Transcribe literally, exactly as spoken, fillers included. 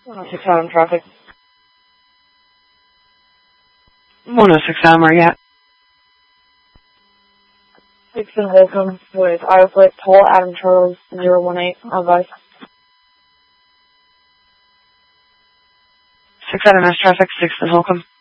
one oh six Adam traffic. one oh six Adam, where you at? six in Holcomb with Iowa Flight, Paul Adam Charles zero one eight, advice. six Adam S traffic, six in Holcomb.